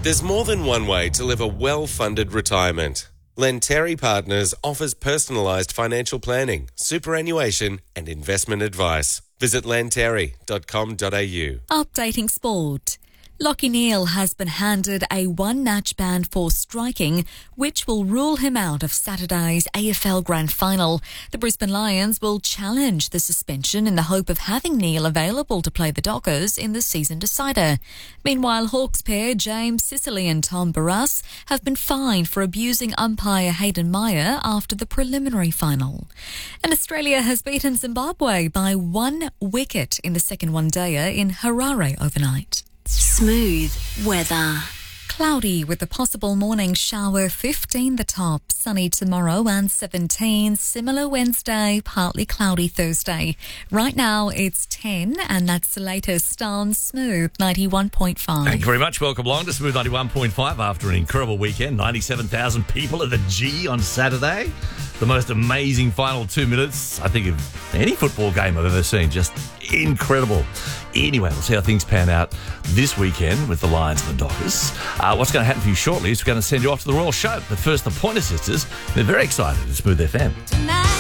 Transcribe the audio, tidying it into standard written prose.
There's more than one way to live a well-funded retirement. Lenteri Partners offers personalised financial planning, superannuation and investment advice. Visit lenteri.com.au. Updating sport. Lachie Neale has been handed a one-match ban for striking, which will rule him out of Saturday's AFL Grand Final. The Brisbane Lions will challenge the suspension in the hope of having Neale available to play the Dockers in the season decider. Meanwhile, Hawks pair James Sicily and Tom Barrass have been fined for abusing umpire Hayden Meyer after the preliminary final. And Australia has beaten Zimbabwe by 1 wicket in the second one-dayer in Harare overnight. Smooth weather. Cloudy with a possible morning shower, 15 the top. Sunny tomorrow and 17. Similar Wednesday, partly cloudy Thursday. Right now it's 10 and that's the latest on Smooth 91.5. Thank you very much. Welcome along to Smooth 91.5 after an incredible weekend. 97,000 people at the G on Saturday. The most amazing final 2 minutes, I think, of any football game I've ever seen. Just incredible. Anyway, we'll see how things pan out this weekend with the Lions and the Dockers. What's going to happen for you shortly is we're going to send you off to the Royal Show. But first, the Pointer Sisters. They're very excited to Smooth FM. Tonight.